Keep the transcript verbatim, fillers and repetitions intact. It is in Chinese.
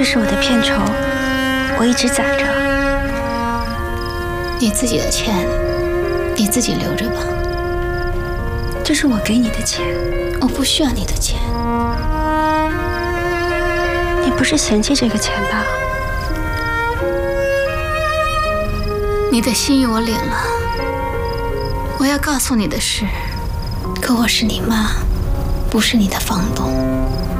这是我的片酬，我一直攒着。 你自己的钱，你自己留着吧。 这是我给你的钱， 我不需要你的钱。 你不是嫌弃这个钱吧？ 你的心意我领了。我要告诉你的是，可我是你妈，不是你的房东。